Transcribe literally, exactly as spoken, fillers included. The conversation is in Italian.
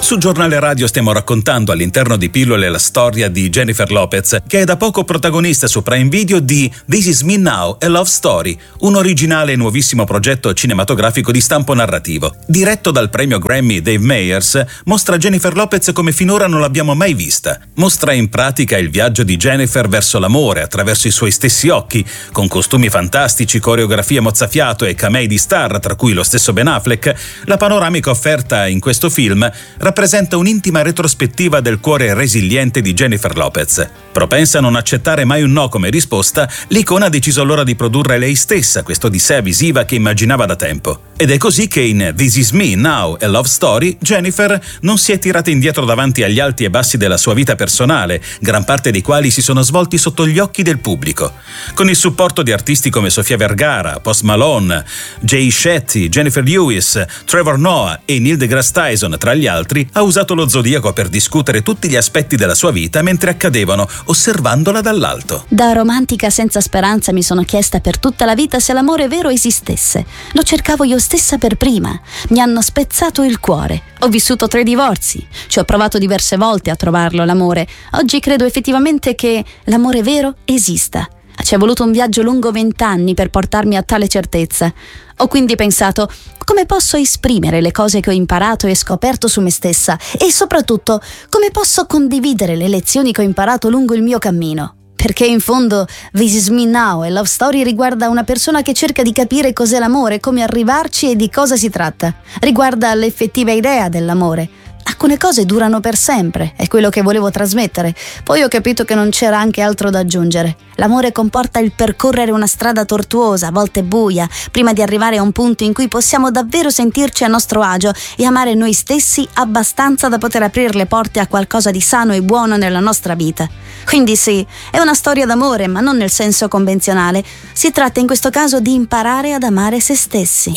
Sul giornale radio stiamo raccontando all'interno di Pillole la storia di Jennifer Lopez, che è da poco protagonista su Prime Video di This Is Me Now, a Love Story, un originale e nuovissimo progetto cinematografico di stampo narrativo. Diretto dal premio Grammy Dave Meyers, mostra Jennifer Lopez come finora non l'abbiamo mai vista. Mostra in pratica il viaggio di Jennifer verso l'amore attraverso i suoi stessi occhi, con costumi fantastici, coreografie mozzafiato e camei di star, tra cui lo stesso Ben Affleck. La panoramica offerta in questo film rappresenta un'intima retrospettiva del cuore resiliente di Jennifer Lopez. Propensa a non accettare mai un no come risposta, l'icona ha deciso allora di produrre lei stessa quest'odissea visiva che immaginava da tempo. Ed è così che in This Is Me Now, a Love Story, Jennifer non si è tirata indietro davanti agli alti e bassi della sua vita personale, gran parte dei quali si sono svolti sotto gli occhi del pubblico. Con il supporto di artisti come Sofia Vergara, Post Malone, Jay Shetty, Jennifer Lewis, Trevor Noah e Neil deGrasse Tyson, tra gli altri, ha usato lo zodiaco per discutere tutti gli aspetti della sua vita mentre accadevano, osservandola dall'alto. Da romantica senza speranza mi sono chiesta per tutta la vita se l'amore vero esistesse. Lo cercavo io stessa per prima. Mi hanno spezzato il cuore. Ho vissuto tre divorzi. Ci ho provato diverse volte a trovarlo l'amore. Oggi credo effettivamente che l'amore vero esista. Ci è voluto un viaggio lungo vent'anni per portarmi a tale certezza. Ho quindi pensato: come posso esprimere le cose che ho imparato e scoperto su me stessa? E soprattutto, come posso condividere le lezioni che ho imparato lungo il mio cammino? Perché in fondo This Is Me Now, a Love Story riguarda una persona che cerca di capire cos'è l'amore, come arrivarci e di cosa si tratta. Riguarda l'effettiva idea dell'amore. Alcune cose durano per sempre, è quello che volevo trasmettere. Poi ho capito che non c'era anche altro da aggiungere. L'amore comporta il percorrere una strada tortuosa, a volte buia, prima di arrivare a un punto in cui possiamo davvero sentirci a nostro agio e amare noi stessi abbastanza da poter aprire le porte a qualcosa di sano e buono nella nostra vita. Quindi sì, è una storia d'amore, ma non nel senso convenzionale. Si tratta in questo caso di imparare ad amare se stessi.